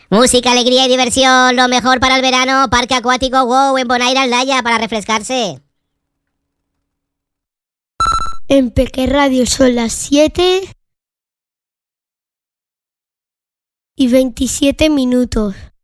Música, alegría y diversión, lo mejor para el verano, parque acuático WOW en Bonaire, Aldaya, para refrescarse. En Peque Radio son las 7:27.